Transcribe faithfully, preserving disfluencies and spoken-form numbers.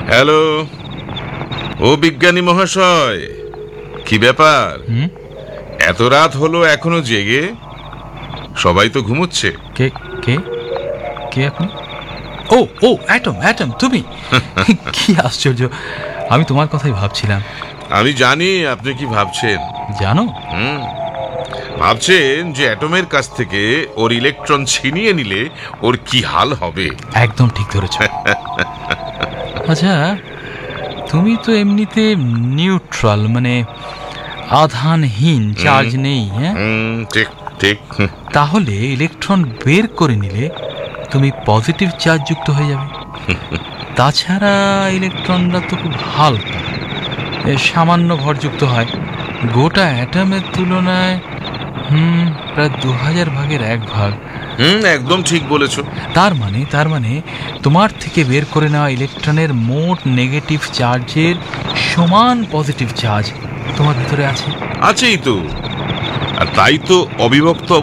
Hello, ও বিজ্ঞানী মহাশয়, কি ব্যাপার? এত রাত হলো এখনো জেগে? সবাই তো ঘুমোচ্ছে। কে কে কে আপনি? ও ও অ্যাটম অ্যাটম তুমি? কি আশ্চর্য, আমি তোমার কথাই ভাবছিলাম। আমি জানি আপনি কি ভাবছেন। জানো? হুম, ভাবছেন যে অ্যাটমের কাছ থেকে ওর ইলেকট্রন ছিনিয়ে নিলে ওর কি হাল হবে। একদম ঠিক ধরেছ। আচ্ছা, তুমি তো এমনিতে নিউট্রাল, মানে আধানহীন, চার্জ নেই। হ্যাঁ, ঠিক ঠিক। তাহলে ইলেকট্রন বের করে নিলে তুমি পজিটিভ চার্জ যুক্ত হয়ে যাবে। তাছাড়া ইলেকট্রনরা তো খুব হালকা, সামান্য ভরযুক্ত হয়। গোটা অ্যাটমের তুলনায় হুম প্রায় দু হাজার ভাগের এক ভাগ। হুম, একদম ঠিক বলেছো। তার মানে তার মানে তোমার থেকে বের করে নেওয়া ইলেকট্রনের মোট নেগেটিভ চার্জের সমান পজিটিভ চার্জ তোমার ভিতরে আছে। আছেই তো, আর তাই তো অবিভক্ত